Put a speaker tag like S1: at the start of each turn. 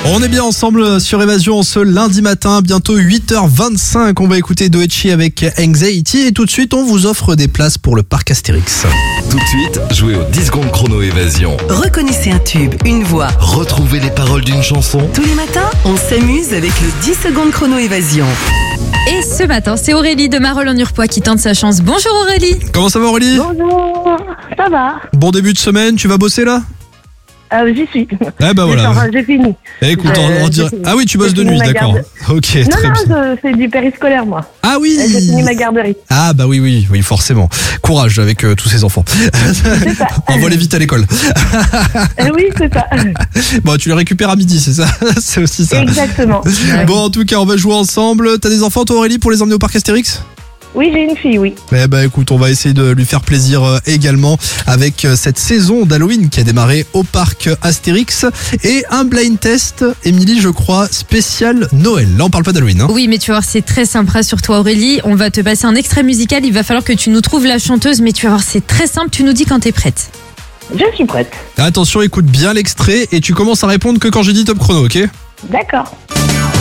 S1: On est bien ensemble sur Évasion ce lundi matin, bientôt 8h25. On va écouter Doechi avec Anxiety et tout de suite on vous offre des places pour le parc Astérix.
S2: Tout de suite, jouez au 10 secondes chrono Évasion.
S3: Reconnaissez un tube, une voix.
S2: Retrouvez les paroles d'une chanson.
S3: Tous les matins, on s'amuse avec le 10 secondes chrono Évasion.
S4: Et ce matin, c'est Aurélie de Marolles en Urpois qui tente sa chance. Bonjour Aurélie.
S1: Comment ça va Aurélie?
S5: Bonjour, ça va?
S1: Bon début de semaine, tu vas bosser là?
S5: J'y suis.
S1: Eh ben voilà.
S5: J'ai fini.
S1: Écoute, on dirait... Ah oui, tu bosses de nuit, d'accord. Ok,
S5: Non,
S1: très bien.
S5: je fais du périscolaire, moi.
S1: Ah oui.
S5: J'ai fini ma garderie.
S1: Ah bah oui, forcément. Courage avec tous ces enfants.
S5: C'est ça.
S1: Envoie-les vite à l'école.
S5: Oui, c'est ça.
S1: Bon, tu les récupères à midi, c'est ça? C'est aussi ça.
S5: Exactement.
S1: Bon, en tout cas, on va jouer ensemble. T'as des enfants, toi, Aurélie, pour les emmener au parc Astérix?
S5: Oui, j'ai une fille, oui.
S1: Eh ben, écoute, on va essayer de lui faire plaisir également avec cette saison d'Halloween qui a démarré au parc Astérix et un blind test, Émilie, je crois, spécial Noël. Là, on parle pas d'Halloween, hein?
S4: Oui, mais tu vas voir, c'est très sympa sur toi Aurélie. On va te passer un extrait musical. Il va falloir que tu nous trouves la chanteuse, mais tu vas voir, c'est très simple. Tu nous dis quand t'es prête.
S5: Je suis prête.
S1: Attention, écoute bien l'extrait et tu commences à répondre que quand j'ai dit top chrono, ok?
S5: D'accord.